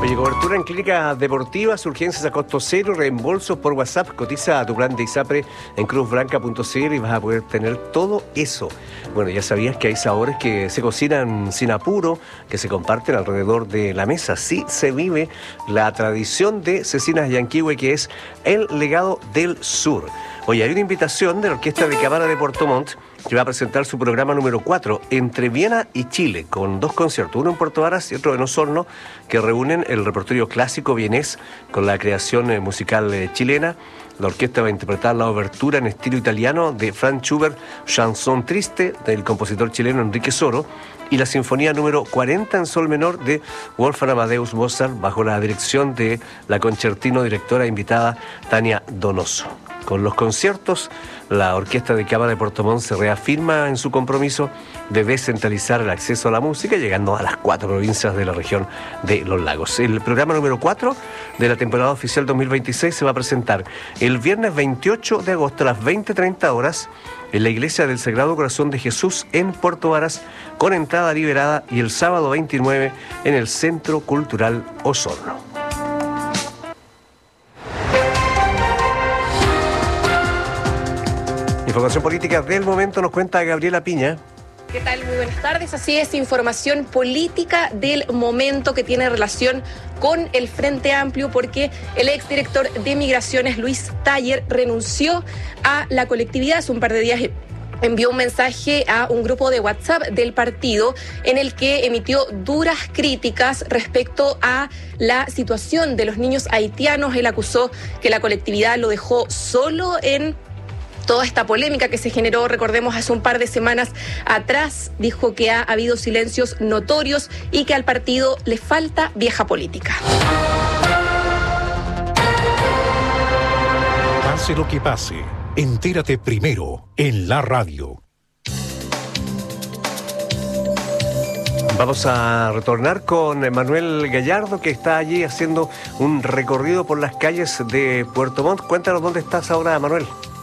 Oye, cobertura en clínicas deportivas, urgencias a costo cero, reembolsos por WhatsApp. Cotiza a tu plan de ISAPRE en cruzblanca.cl y vas a poder tener todo eso. Bueno, ya sabías que hay sabores que se cocinan sin apuro, que se comparten alrededor de la mesa. Sí se vive la tradición de Cecinas Yanquihue, que es el legado del sur. Oye, hay una invitación de la Orquesta de Cámara de Puerto Montt, que va a presentar su programa número 4, Entre Viena y Chile, con 2 conciertos, uno en Puerto Varas y otro en Osorno, que reúnen el repertorio clásico vienés con la creación musical chilena. La orquesta va a interpretar la obertura en estilo italiano de Franz Schubert, Chanson Triste, del compositor chileno Enrique Soro, y la sinfonía número 40 en sol menor de Wolfgang Amadeus Mozart, bajo la dirección de la concertino directora invitada Tania Donoso. Con los conciertos, la Orquesta de Cámara de Puerto Montt se reafirma en su compromiso de descentralizar el acceso a la música, llegando a las 4 provincias de la región de Los Lagos. El programa número 4 de la temporada oficial 2026 se va a presentar el viernes 28 de agosto a las 20:30 horas en la Iglesia del Sagrado Corazón de Jesús en Puerto Varas, con entrada liberada, y el sábado 29 en el Centro Cultural Osorno. Información política del momento nos cuenta Gabriela Piña. ¿Qué tal? Muy buenas tardes. Así es, información política del momento que tiene relación con el Frente Amplio, porque el exdirector de Migraciones, Luis Taller, renunció a la colectividad. Hace un par de días envió un mensaje a un grupo de WhatsApp del partido en el que emitió duras críticas respecto a la situación de los niños haitianos. Él acusó que la colectividad lo dejó solo en toda esta polémica que se generó, recordemos, hace un par de semanas atrás. Dijo que ha habido silencios notorios y que al partido le falta vieja política. Pase lo que pase, entérate primero en la radio. Vamos a retornar con Manuel Gallardo, que está allí haciendo un recorrido por las calles de Puerto Montt. Cuéntanos dónde estás ahora, Manuel.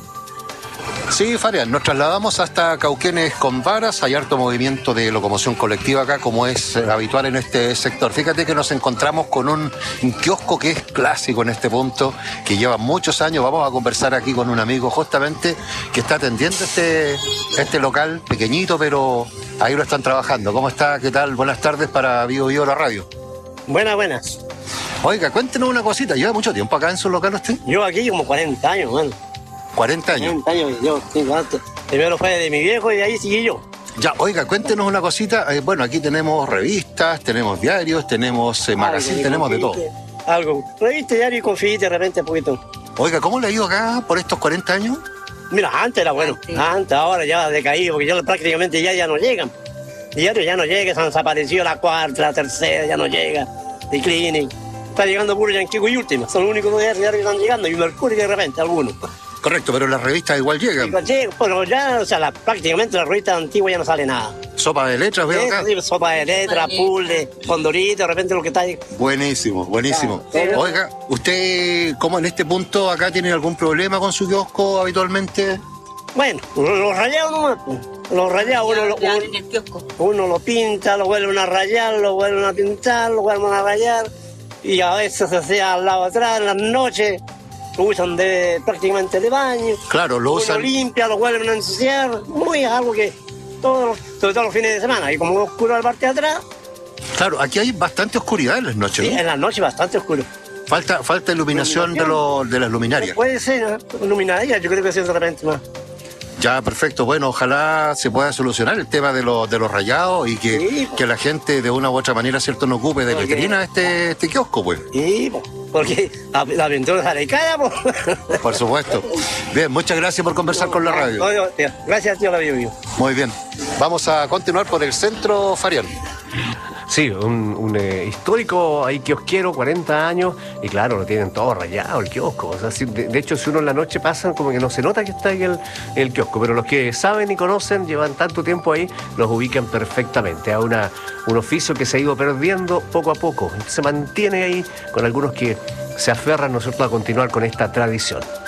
Sí, Farian, nos trasladamos hasta Cauquenes con Varas. Hay harto movimiento de locomoción colectiva acá, como es habitual en este sector. Fíjate que nos encontramos con un kiosco que es clásico en este punto, que lleva muchos años. Vamos a conversar aquí con un amigo justamente que está atendiendo este local pequeñito, pero ahí lo están trabajando. ¿Cómo está? ¿Qué tal? Buenas tardes para Vivo Vivo la radio. Buenas. Oiga, cuéntenos una cosita. ¿Lleva mucho tiempo acá en su local usted? Yo aquí como 40 años, man. 40 años. 40 años, yo tengo antes. Primero fue de mi viejo y de ahí seguí yo. Ya, oiga, cuéntenos una cosita. Bueno, aquí tenemos revistas, tenemos diarios, tenemos magazine, tenemos de todo. Algo. Revista, diario y confite de repente un poquito. Oiga, ¿cómo le ha ido acá por estos 40 años? Mira, antes era bueno. Antes, ahora ya ha decaído, porque ya prácticamente ya no llegan. Diario ya no llega, se han desaparecido la cuarta, la tercera, ya no llega. The Clinic. Está llegando puro Yanquihue y Última. Son los únicos dos diarios que están llegando. Y Mercurio de repente, algunos. Correcto, pero las revistas igual llegan. Pero ya, o sea, prácticamente la revista antigua ya no sale nada. Sopa de letras, veo acá. Sí, sopa de letras, puzzle, condorito, de repente lo que está ahí. Buenísimo. Oiga, ¿usted cómo en este punto acá tiene algún problema con su kiosco habitualmente? Bueno, los rayados nomás. Los rayados, uno lo pinta, lo vuelven a rayar, lo vuelven a pintar, lo vuelven a rayar. Y a veces se hacía al lado atrás, en las noches. Lo usan prácticamente de baño. Claro, lo usan. Lo limpia, lo vuelven a ensuciar. Muy algo que sobre todo los fines de semana. Y como oscuro al parte de atrás. Claro, aquí hay bastante oscuridad en las noches. Sí, ¿no? en las noches bastante oscuro. Falta iluminación de las luminarias. Puede ser, ¿no? Luminarias, yo creo que sí, de repente más. Ya, perfecto. Bueno, ojalá se pueda solucionar el tema de los rayados y que la gente de una u otra manera, ¿cierto?, no ocupe de letrina este kiosco, pues. Sí, porque la pintura sale cara, pues. Por supuesto. Bien, muchas gracias por conversar con la radio. Gracias, tío, la vivo. Muy bien. Vamos a continuar por el centro, Farian. Sí, un histórico ahí kiosquero, 40 años, y claro, lo tienen todo rayado el kiosco. O sea, de hecho, si uno en la noche pasa, como que no se nota que está ahí el kiosco, pero los que saben y conocen, llevan tanto tiempo ahí, los ubican perfectamente. Es un oficio que se ha ido perdiendo poco a poco. Se mantiene ahí con algunos que se aferran, ¿no es cierto?, a continuar con esta tradición.